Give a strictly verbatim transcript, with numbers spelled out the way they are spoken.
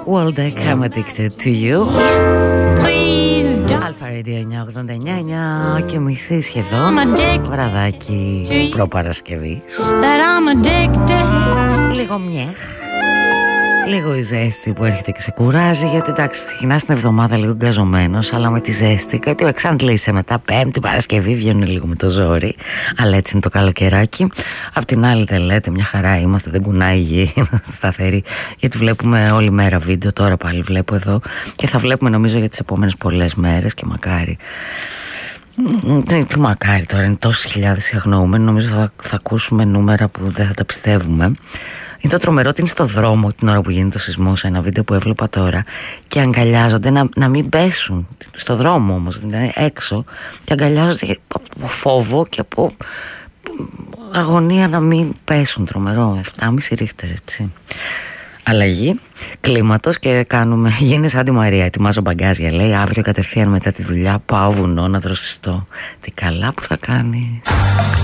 Waldeck, I'm addicted to you. Αλφα Radio εννιά ογδόντα εννιά, εννιά και μισή σχεδόν. Βραδάκι προπαρασκευής. Λίγο μιέχ. Λίγο η ζέστη που έρχεται και σε κουράζει. Γιατί εντάξει, ξεκινά την εβδομάδα λίγο γκαζωμένος, αλλά με τη ζέστη κάτι ο εξαντλείσαι μετά. Πέμπτη Παρασκευή βγαίνουν λίγο με το ζόρι. Αλλά έτσι είναι το καλοκαιράκι. Απ' την άλλη δεν λέτε, μια χαρά είμαστε, δεν κουνάει η γη, είμαστε σταθεροί. Γιατί βλέπουμε όλη μέρα βίντεο. Τώρα πάλι βλέπω εδώ. Και θα βλέπουμε νομίζω για τις επόμενες πολλές μέρες. Και μακάρι. Τι μακάρι τώρα, είναι τόσες χιλιάδες οι αγνοούμενοι. Νομίζω θα, θα ακούσουμε νούμερα που δεν θα τα πιστεύουμε. Είναι το τρομερό ότι είναι στο δρόμο την ώρα που γίνεται ο σεισμός, ένα βίντεο που έβλεπα τώρα, και αγκαλιάζονται να, να μην πέσουν. Στο δρόμο όμως, δηλαδή έξω, και αγκαλιάζονται από φόβο και από αγωνία να μην πέσουν. Τρομερό, επτά κόμμα πέντε ρίχτερ, έτσι. Αλλαγή κλίματος και κάνουμε. Γίνε σαν τη Μαρία. Ετοιμάζω μπαγκάζια, λέει. Αύριο κατευθείαν μετά τη δουλειά πάω βουνό να δροσιστώ. Τι καλά που θα κάνει.